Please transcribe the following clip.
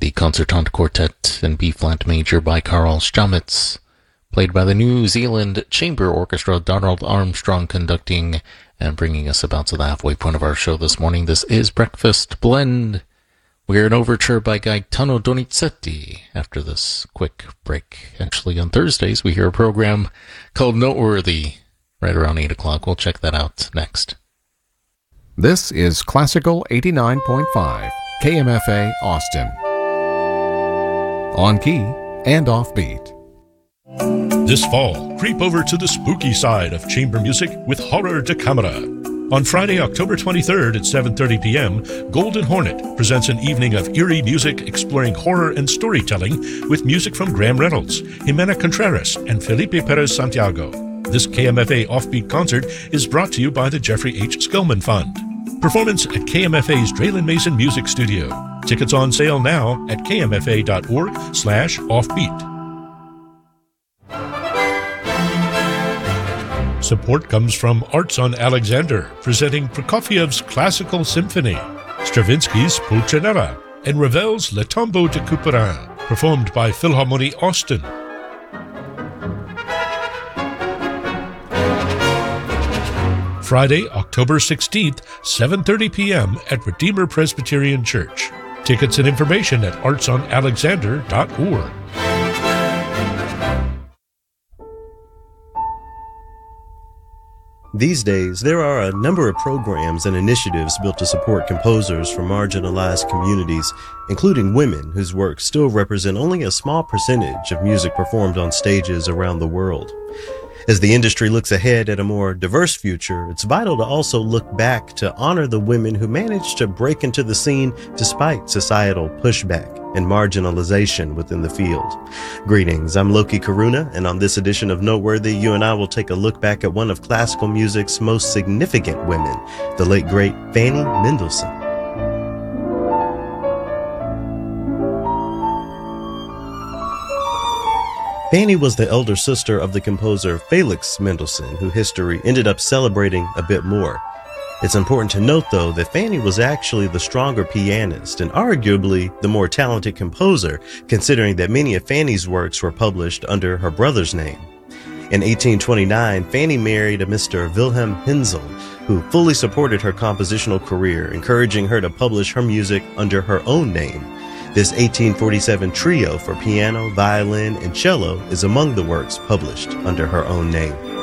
the Concertante Quartet in B-flat major by Carl Stamitz, played by the New Zealand Chamber Orchestra, Donald Armstrong conducting, and bringing us about to the halfway point of our show this morning. This is Breakfast Blend. We're an overture by Gaetano Donizetti. After this quick break, actually on Thursdays, we hear a program called Noteworthy right around 8 o'clock. We'll check that out next. This is Classical 89.5, KMFA Austin. On key and offbeat. This fall, creep over to the spooky side of chamber music with Horror da Camera. On Friday, October 23rd at 7:30 p.m., Golden Hornet presents an evening of eerie music exploring horror and storytelling with music from Graham Reynolds, Jimena Contreras, and Felipe Perez Santiago. This KMFA Offbeat concert is brought to you by the Jeffrey H. Skillman Fund. Performance at KMFA's Draylen Mason Music Studio. Tickets on sale now at kmfa.org/offbeat. Support comes from Arts on Alexander, presenting Prokofiev's Classical Symphony, Stravinsky's Pulcinella, and Ravel's Le Tombeau de Couperin, performed by Philharmonie Austin. Friday, October 16th, 7:30 p.m. at Redeemer Presbyterian Church. Tickets and information at artsonalexander.org. These days, there are a number of programs and initiatives built to support composers from marginalized communities, including women whose works still represent only a small percentage of music performed on stages around the world. As the industry looks ahead at a more diverse future, it's vital to also look back to honor the women who managed to break into the scene despite societal pushback and marginalization within the field. Greetings, I'm Loki Karuna, and on this edition of Noteworthy, you and I will take a look back at one of classical music's most significant women, the late great Fanny Mendelssohn. Fanny was the elder sister of the composer Felix Mendelssohn, who history ended up celebrating a bit more. It's important to note, though, that Fanny was actually the stronger pianist and arguably the more talented composer, considering that many of Fanny's works were published under her brother's name. In 1829, Fanny married a Mr. Wilhelm Hensel, who fully supported her compositional career, encouraging her to publish her music under her own name. This 1847 trio for piano, violin, and cello is among the works published under her own name.